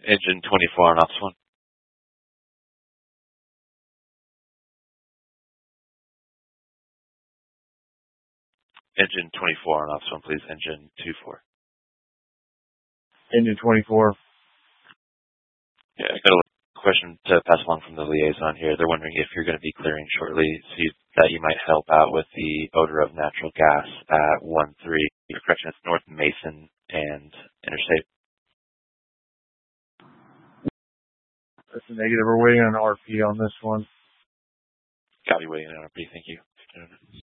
Engine 24 on ops 1. Engine 24 on ops 1, please. Engine 24. Engine 24. Yeah, I got a question to pass along from the liaison here. They're wondering if you're going to be clearing shortly, so that you might help out with the odor of natural gas at 1-3. Correction, it's North Mason and Interstate. That's a negative. We're waiting on an RP on this one. Got you waiting on RP. Thank you.